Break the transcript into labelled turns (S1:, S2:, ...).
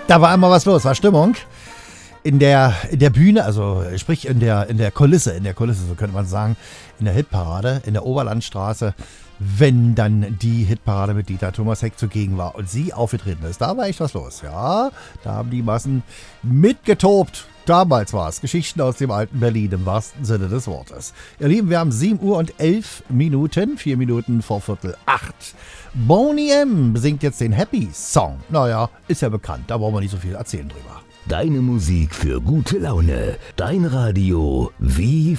S1: Da war immer was los, war Stimmung. In der Bühne, also sprich in der Kulisse, so könnte man sagen, in der Hitparade, in der Oberlandstraße, wenn dann die Hitparade mit Dieter Thomas Heck zugegen war und sie aufgetreten ist. Da war echt was los, ja. Da haben die Massen mitgetobt. Damals war es Geschichten aus dem alten Berlin im wahrsten Sinne des Wortes. Ihr Lieben, wir haben 7 Uhr und 11 Minuten, 4 Minuten vor 7:45. Boney M. singt jetzt den Happy Song. Naja, ist ja bekannt, da brauchen wir nicht so viel erzählen drüber.
S2: Deine Musik für gute Laune. Dein Radio wie